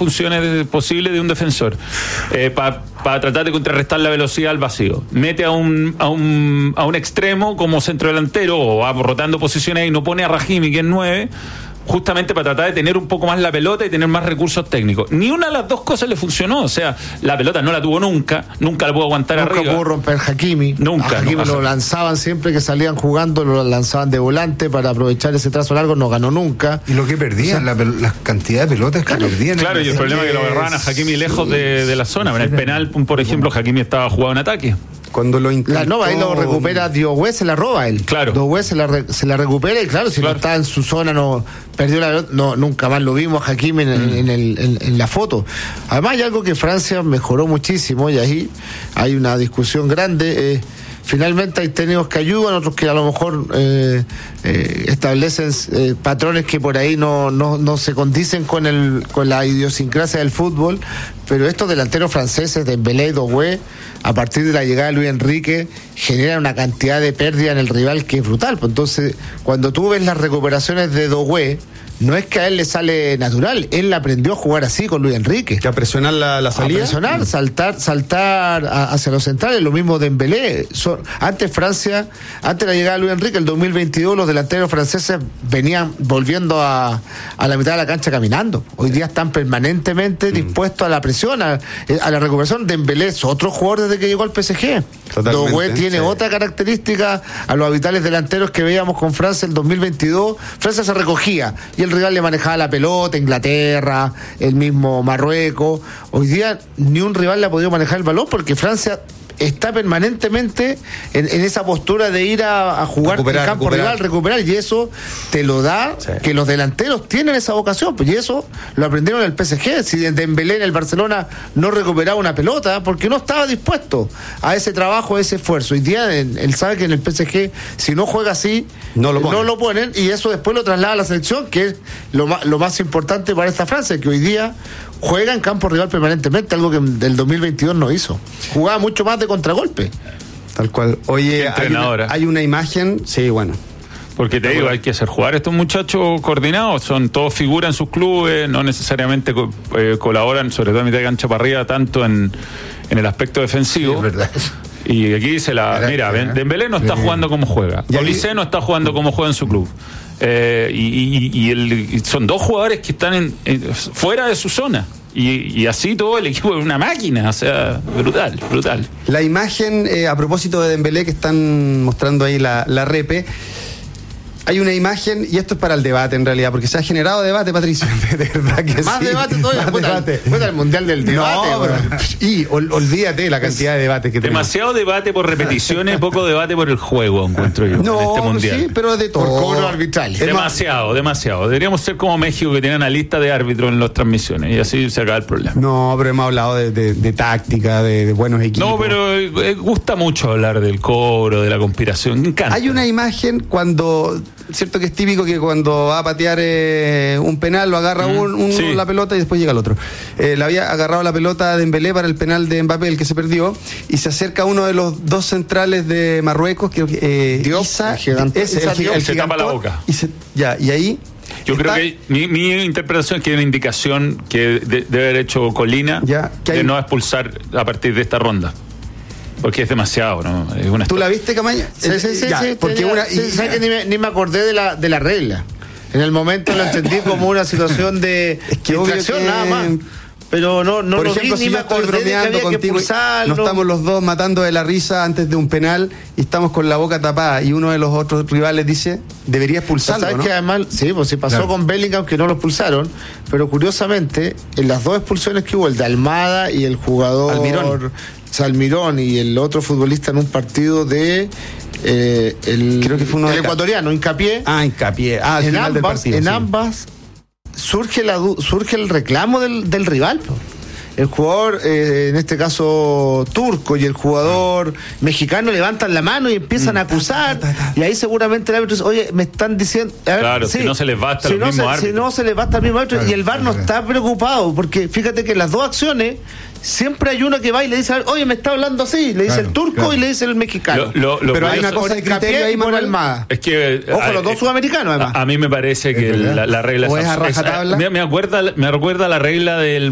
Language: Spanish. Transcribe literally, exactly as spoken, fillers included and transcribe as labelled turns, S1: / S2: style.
S1: funciones de, posibles de un defensor, eh, para pa tratar de contrarrestar la velocidad al vacío. Mete a un, a un, a un extremo como centro delantero o va rotando posiciones y no pone a Rahimi, que es nueve, justamente para tratar de tener un poco más la pelota y tener más recursos técnicos. Ni una de las dos cosas le funcionó. O sea, la pelota no la tuvo nunca, nunca la pudo aguantar
S2: nunca
S1: arriba.
S2: Nunca pudo romper Hakimi.
S1: Nunca.
S2: A Hakimi
S1: no,
S2: lo
S1: no.
S2: lanzaban siempre que salían jugando, lo lanzaban de volante para aprovechar ese trazo largo, no ganó nunca.
S3: Y lo que perdían, o sea, la, la cantidad de pelotas que
S1: claro,
S3: perdían.
S1: Claro, y el problema es que lo agarraban a Hakimi lejos sí, de, de la zona. En el penal, por ejemplo, Hakimi estaba jugando en ataque.
S3: Cuando lo intentó...
S2: La Nova ahí lo recupera Diogué, se la roba él.
S1: Claro.
S2: Diogué se la, re, se la recupera y claro, si claro. no está en su zona, no perdió la no nunca más lo vimos a Hakimi en, mm. en, en, el, en, en la foto. Además hay algo que Francia mejoró muchísimo y ahí hay una discusión grande. Eh, finalmente hay técnicos que ayudan, otros que a lo mejor eh, eh, establecen eh, patrones que por ahí no, no, no se condicen con, el, con la idiosincrasia del fútbol, pero estos delanteros franceses, Dembélé y Doué, a partir de la llegada de Luis Enrique, generan una cantidad de pérdida en el rival que es brutal. Entonces, cuando tú ves las recuperaciones de Doué, no es que a él le sale natural, él aprendió a jugar así con Luis Enrique.
S3: ¿Que a presionar la, la salida?
S2: A presionar, saltar, saltar a, hacia los centrales, lo mismo de Dembélé. So, antes Francia, antes de la llegada de Luis Enrique, el dos mil veintidós, los delanteros franceses venían volviendo a, a la mitad de la cancha caminando. Hoy día están permanentemente mm. dispuestos a la presión, a, a la recuperación. Dembélé es otro jugador desde que llegó al P S G. Doué tiene sí. otra característica a los habituales delanteros que veíamos con Francia el dos mil veintidós. Francia se recogía y el rival le manejaba la pelota, Inglaterra, el mismo Marruecos. Hoy día ni un rival le ha podido manejar el balón porque Francia está permanentemente en, en esa postura de ir a, a jugar en campo recuperar. rival, recuperar, y eso te lo da sí. que los delanteros tienen esa vocación, pues, y eso lo aprendieron en el P S G. Si Dembélé en el Barcelona no recuperaba una pelota, porque no estaba dispuesto a ese trabajo, a ese esfuerzo. Hoy día él sabe que en el P S G, si no juega así, no lo ponen, no lo ponen y eso después lo traslada a la selección, que es lo más, lo más importante para esta Francia, que hoy día juega en campo rival permanentemente, algo que del dos mil veintidós no hizo. Jugaba mucho más de contragolpe.
S3: Tal cual. Oye, hay una, hay una imagen, sí, bueno.
S1: Porque te digo, hay que hacer jugar a estos muchachos coordinados, son todos figuras en sus clubes, no necesariamente eh, colaboran, sobre todo a mitad de cancha para arriba, tanto en, en el aspecto defensivo. Sí, es verdad. Y aquí dice la, mira, Dembélé no está jugando como juega, Olise no está jugando como juega en su club. Eh, y y, y, el, y son dos jugadores que están en, en, fuera de su zona. Y, y así todo el equipo es una máquina, o sea, brutal, brutal.
S3: La imagen, eh, a propósito de Dembélé, que están mostrando ahí la, la repe, hay una imagen, y esto es para el debate en realidad, porque se ha generado debate, Patricio. De verdad que
S2: Más
S3: sí.
S2: debate todavía. Más debate. Fue el mundial del debate.
S3: No, pero, y ol, olvídate la cantidad de debates que tenemos.
S1: Demasiado debate por repeticiones, poco debate por el juego, encuentro yo,
S3: no,
S1: en este mundial.
S3: Sí, pero de todo.
S2: Por cobros arbitrales.
S1: Demasiado, demasiado. Deberíamos ser como México, que tiene una lista de árbitros en las transmisiones, y así se acaba el problema.
S3: No, pero hemos hablado de, de, de táctica, de, de buenos equipos.
S1: No, pero eh, gusta mucho hablar del cobro, de la conspiración. Me encanta.
S3: Hay una imagen cuando, cierto que es típico que cuando va a patear eh, un penal lo agarra mm, un, un sí. la pelota y después llega el otro. Eh, le había agarrado la pelota de Dembélé para el penal de Mbappé, el que se perdió, y se acerca uno de los dos centrales de Marruecos, creo que eh,
S2: Dios,
S3: Isa,
S2: el gigante,
S3: es el, el, el
S1: se tapa la boca.
S3: Y se, ya, y ahí
S1: yo
S3: está,
S1: creo que mi, mi interpretación es que hay una indicación que de, debe haber hecho Colina
S3: ya, que hay,
S1: de no expulsar a partir de esta ronda. Porque es demasiado, ¿no? Es una
S3: ¿Tú la viste, Camaño?
S2: Sí, sí, sí.
S3: Ya,
S2: sí
S3: porque
S2: tenía,
S3: una,
S2: sí, ¿sabes que ni me, ni me acordé de la, de la regla? En el momento lo entendí como una situación de
S3: es que
S2: distracción
S3: que,
S2: nada más. Pero no, no
S3: por
S2: lo
S3: ejemplo,
S2: vi,
S3: si
S2: ni
S3: yo
S2: me
S3: estoy
S2: acordé de que había
S3: contigo,
S2: que
S3: nos estamos los dos matando de la risa antes de un penal y estamos con la boca tapada y uno de los otros rivales dice, debería expulsarlo,
S2: ¿sabes
S3: ¿no?
S2: que además, sí, pues sí pasó claro. con Bellingham, que no lo expulsaron, pero curiosamente, en las dos expulsiones que hubo, el de Almada y el jugador
S3: Almirón,
S2: Salmirón y el otro futbolista en un partido de eh, el,
S3: creo que fue uno
S2: el
S3: de
S2: ecuatoriano, Hincapié.
S3: Ah, Hincapié. Ah, al
S2: en
S3: final
S2: ambas,
S3: del partido.
S2: En
S3: sí.
S2: ambas surge la surge el reclamo del, del rival, pues. El jugador, eh, en este caso turco, y el jugador mexicano levantan la mano y empiezan a acusar, y ahí seguramente el árbitro dice, oye, me están diciendo... A ver,
S1: claro,
S2: sí,
S1: si no se les basta
S2: si
S1: al
S2: no
S1: mismo
S2: se,
S1: árbitro.
S2: Si no se les basta al mismo árbitro, claro, y el V A R no está preocupado, porque fíjate que en las dos acciones siempre hay uno que va y le dice, oye, me está hablando así, le dice claro, el turco claro. y le dice el mexicano.
S1: Lo, lo, lo
S3: pero hay una cosa de criterio ahí,
S2: por Almada.
S1: Es que...
S2: Ojo, a, los dos sudamericanos, además.
S1: A, a mí me parece que la, la regla...
S3: ¿O es a rajatabla?
S1: Me, me, acuerda, me recuerda la regla del